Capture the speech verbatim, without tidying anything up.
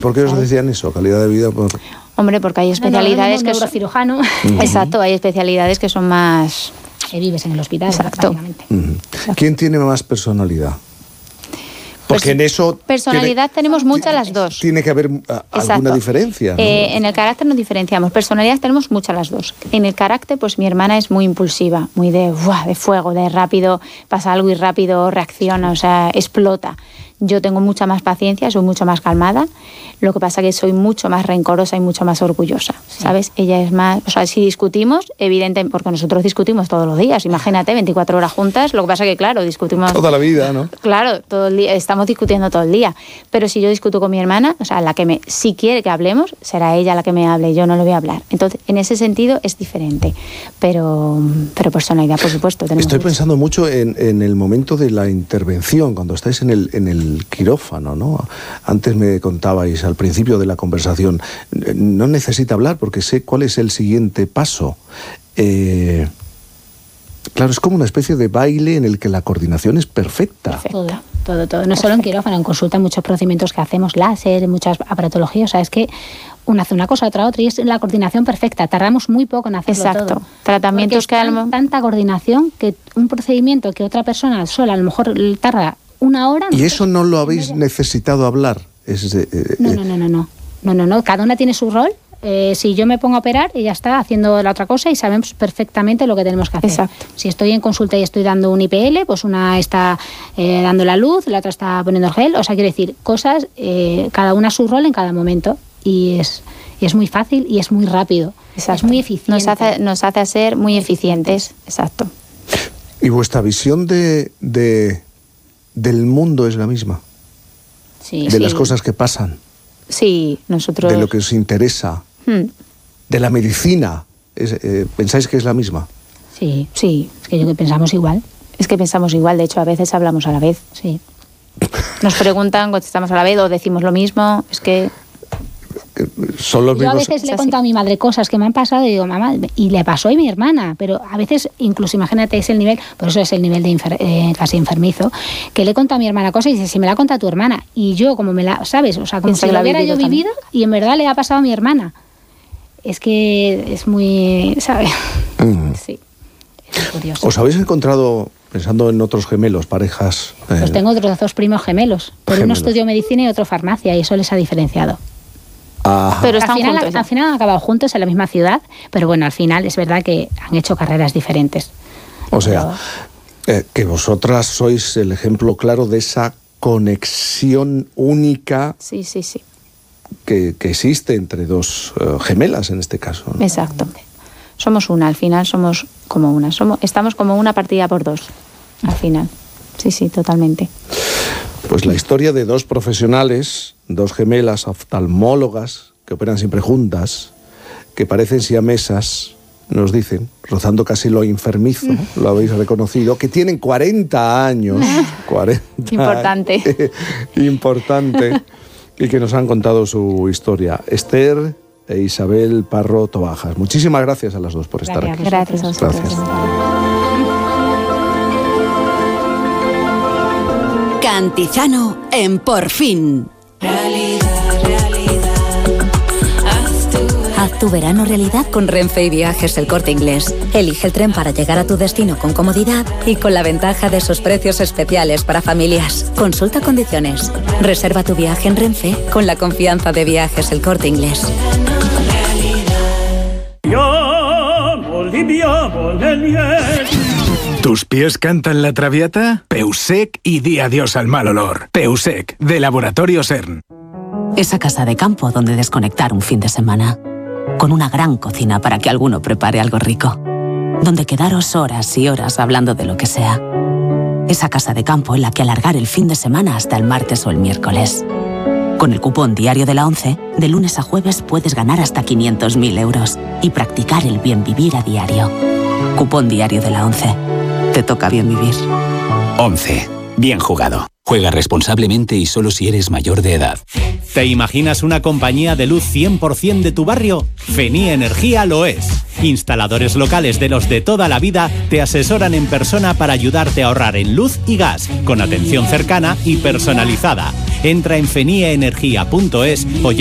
¿Por qué os decían eso? ¿Calidad de vida? Por... Hombre, porque hay especialidades no, no, no, que neurocirujano. Son... Exacto, hay especialidades que son más... Que vives en el hospital, exacto. Uh-huh. ¿Quién tiene más personalidad? Porque pues, en eso... Personalidad tiene, tenemos muchas las dos. Tiene que haber uh, alguna diferencia, ¿no? Eh, en el carácter nos diferenciamos. Personalidad tenemos muchas las dos. En el carácter, pues mi hermana es muy impulsiva, muy de, ¡buah!, de fuego, de rápido, pasa algo y rápido reacciona, o sea, explota. Yo tengo mucha más paciencia, soy mucho más calmada. Lo que pasa es que soy mucho más rencorosa y mucho más orgullosa, sí. ¿Sabes? Ella es más... O sea, si discutimos, evidentemente, porque nosotros discutimos todos los días, imagínate, veinticuatro horas juntas, lo que pasa es que, claro, discutimos... Toda la vida, ¿no? Claro, todo el día, estamos discutiendo todo el día. Pero si yo discuto con mi hermana, o sea, la que me... Si quiere que hablemos, será ella la que me hable, yo no le voy a hablar. Entonces, en ese sentido es diferente. Pero, pero personalidad, por supuesto, tenemos... Estoy mucho. pensando mucho en, en el momento de la intervención, cuando estáis en el, en el quirófano, ¿no? Antes me contabais al principio de la conversación, no necesita hablar porque sé cuál es el siguiente paso. Eh, claro, es como una especie de baile en el que la coordinación es perfecta. Perfecta. Todo, todo, todo. No solo en quirófano, en consulta, muchos procedimientos que hacemos, láser, muchas aparatologías, o sea, es que una hace una cosa, otra otra, y es la coordinación perfecta. Tardamos muy poco en hacerlo. Exacto. Todo. Tratamientos que... Tan, tanta coordinación que un procedimiento que otra persona sola a lo mejor tarda una hora... ¿Y eso no lo habéis necesitado hablar? Es, eh, no, no, no, no, no, no, no, no, cada una tiene su rol. Eh, si yo me pongo a operar, ella está haciendo la otra cosa y sabemos perfectamente lo que tenemos que hacer. Exacto. Si estoy en consulta y estoy dando un I P L, pues una está eh, dando la luz, la otra está poniendo el gel. O sea, quiero decir, cosas, eh, cada una su rol en cada momento. Y es, y es muy fácil y es muy rápido. Exacto. Es muy eficiente. Nos hace, nos hace ser muy eficientes. Exacto. ¿Y vuestra visión de, de, del mundo es la misma? Sí, de sí. las cosas que pasan. Sí, nosotros... De lo que os interesa. Hmm. De la medicina. Es, eh, ¿Pensáis que es la misma? Sí, sí. Es que yo que pensamos igual. Es que pensamos igual, de hecho, a veces hablamos a la vez. Sí. Nos preguntan, contestamos a la vez o decimos lo mismo. Es que... Son los yo mismos... a veces le he contado a mi madre cosas que me han pasado y digo, mamá, y le pasó a mi hermana, pero a veces, incluso imagínate, es el nivel, por eso es el nivel de infer, eh, casi enfermizo, que le he contado a mi hermana cosas y dice, si me la cuenta tu hermana, y yo como me la, ¿sabes? O sea, como Piensa si que lo la hubiera yo vivido vivido también. Y en verdad le ha pasado a mi hermana. Es que es muy, ¿sabes? Mm. Sí, es curioso. ¿Os habéis encontrado, pensando en otros gemelos, parejas? Eh, Pues tengo otros dos primos gemelos, pero gemelos. uno estudió medicina y otro farmacia, y eso les ha diferenciado. Ajá. Pero Al están final, juntos. al final han acabado juntos en la misma ciudad, pero bueno, al final es verdad que han hecho carreras diferentes. O sea, eh, que vosotras sois el ejemplo claro de esa conexión única Sí, sí, sí. que, que existe entre dos uh, gemelas en este caso, ¿no? Exacto. Somos una, al final somos como una. Somos, estamos como una partida por dos, al final. Sí, sí, totalmente. Pues la historia de dos profesionales, dos gemelas oftalmólogas que operan siempre juntas, que parecen siamesas, nos dicen, rozando casi lo enfermizo, lo habéis reconocido, que tienen cuarenta años. cuarenta, Importante. Importante. Y que nos han contado su historia. Esther e Isabel Parro Tobajas. Muchísimas gracias a las dos por estar aquí. Gracias a vosotros. Gracias. Cantizano en Por Fin. Realidad, realidad. Haz tu, Haz tu verano realidad con Renfe y Viajes El Corte Inglés. Elige el tren para llegar a tu destino con comodidad y con la ventaja de sus precios especiales para familias. Consulta condiciones. Reserva tu viaje en Renfe con la confianza de Viajes El Corte Inglés. ¿Tus pies cantan la traviata? Peusec y di adiós al mal olor. Peusec, de Laboratorio CERN. Esa casa de campo donde desconectar un fin de semana. Con una gran cocina para que alguno prepare algo rico. Donde quedaros horas y horas hablando de lo que sea. Esa casa de campo en la que alargar el fin de semana hasta el martes o el miércoles. Con el cupón diario de la ONCE, de lunes a jueves puedes ganar hasta quinientos mil euros y practicar el bien vivir a diario. Cupón diario de la ONCE. Te toca bien vivir. once. Bien jugado. Juega responsablemente y solo si eres mayor de edad. ¿Te imaginas una compañía de luz cien por ciento de tu barrio? Feni Energía lo es. Instaladores locales de los de toda la vida te asesoran en persona para ayudarte a ahorrar en luz y gas, con atención cercana y personalizada. Entra en fenieenergia punto es o